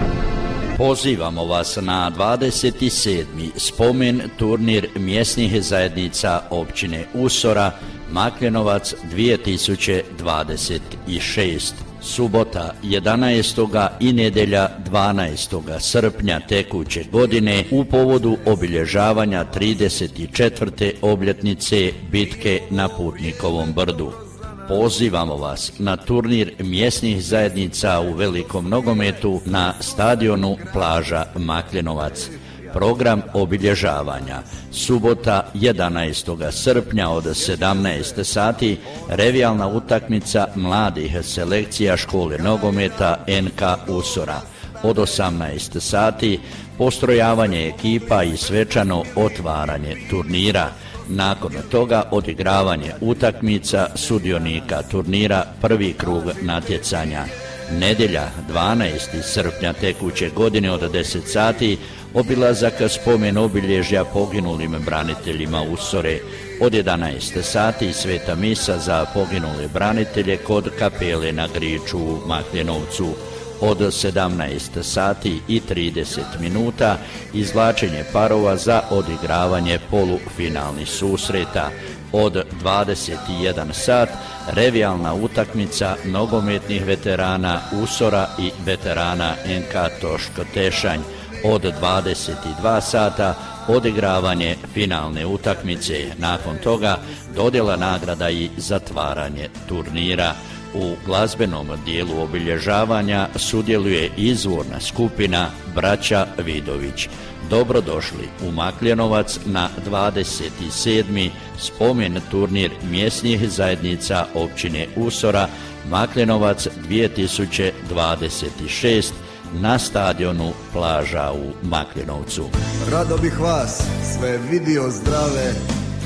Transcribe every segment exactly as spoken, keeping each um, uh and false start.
Pozivamo vas na dvadeset sedmi spomen turnir mjesnih zajednica općine Usora Makljenovac dvije tisuće dvadeset šest. Subota jedanaestog i nedjelja dvanaestog srpnja tekuće godine u povodu obilježavanja trideset četvrte obljetnice bitke na Putnikovom brdu. Pozivamo vas na turnir mjesnih zajednica u velikom nogometu na stadionu Plaža Makljenovac. Program obilježavanja: subota jedanaestog srpnja od sedamnaest sati revijalna utakmica mladih selekcija škole nogometa N K Usora. Od osamnaest sati postrojavanje ekipa i svečano otvaranje turnira. Nakon toga odigravanje utakmica sudionika turnira prvi krug natjecanja. Nedjelja dvanaestog srpnja tekuće godine od deset sati obilazak spomen obilježja poginulim braniteljima Usore. Od jedanaest sati sveta misa za poginule branitelje kod kapele na Griču u Makljenovcu. Od sedamnaest sati i trideset minuta izvlačenje parova za odigravanje polufinalnih susreta. Od dvadeset jedan sat revijalna utakmica nogometnih veterana Usora i veterana N K Toško Tešanj. Od dvadeset dva sata odigravanje finalne utakmice, nakon toga dodjela nagrada i zatvaranje turnira. U glazbenom dijelu obilježavanja sudjeluje izvorna skupina Braća Vidović. Dobrodošli u Makljenovac na dvadeset sedmi spomen turnir mjesnih zajednica općine Usora Makljenovac dvije tisuće dvadeset šest na stadionu Plaža u Makljenovcu. Rado bih vas sve vidio zdrave.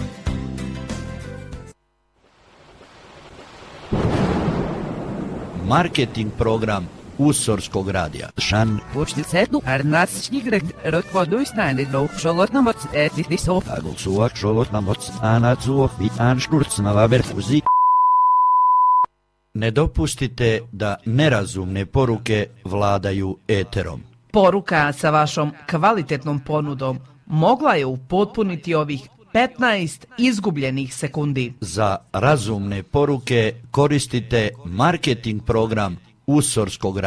Marketing program Usorskog radija. Šan. Počnicetu arnačnih rek rotvoduisnane do šolotnamoc etnisov. Agulsuak šolotnamoc anacuov i anšturcnava verfuzi. Ne dopustite da nerazumne poruke vladaju eterom. Poruka sa vašom kvalitetnom ponudom mogla je upotpuniti ovih petnaest izgubljenih sekundi. Za razumne poruke koristite marketing program Usorskog radija.